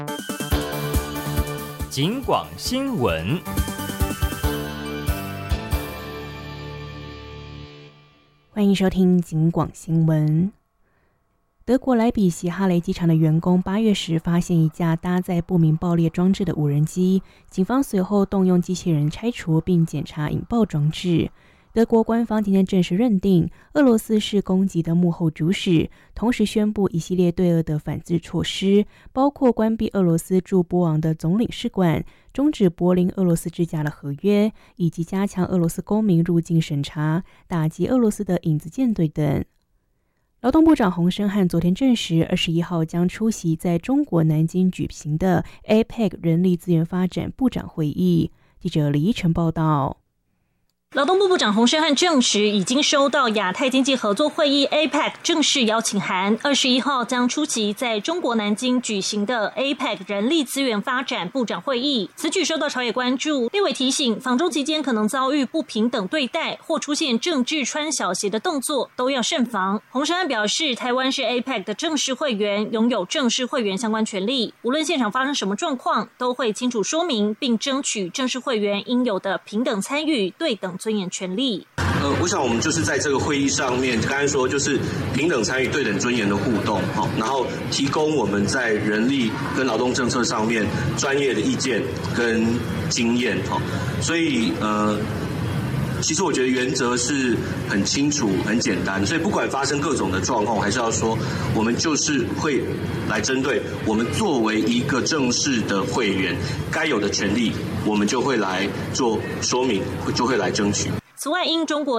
警广新闻。 欢迎收听警广新闻。德国莱比锡哈雷机场的员工8月时发现一架搭载不明爆裂装置的无人机，警方随后动用机器人拆除并检查引爆装置。德国官方今天正式认定俄罗斯是攻击的幕后主使，同时宣布一系列对俄的反制措施，包括关闭俄罗斯驻波昂的总领事馆、终止柏林俄罗斯之家的合约，以及加强俄罗斯公民入境审查、打击俄罗斯的影子舰队等。劳动部长洪申翰昨天证实，21号将出席在中国南京举行的 APEC 人力资源发展部长会议。记者李依晨报道。 劳动部部长洪申翰证实，已经收到亚太经济合作会议 APEC 正式邀请函，21号将出席在中国南京举行的 APEC 人力资源发展部长会议。此举受到朝野关注，立委提醒，访中期间可能遭遇不平等对待或出现政治穿小鞋的动作，都要慎防。洪申翰表示，台湾是 APEC 的正式会员，拥有正式会员相关权利，无论现场发生什么状况，都会清楚说明，并争取正式会员应有的平等参与、对等尊严权利。 我想我们就是在这个会议上面，刚才说就是平等参与、对等尊严的互动，然后提供我们在人力跟劳动政策上面专业的意见跟经验，所以其实我觉得原则是很清楚、很简单，所以不管发生各种的状况，我还是要说，我们就是会来针对我们作为一个正式的会员该有的权利，我们就会来做说明，就会来争取。 此外，因中国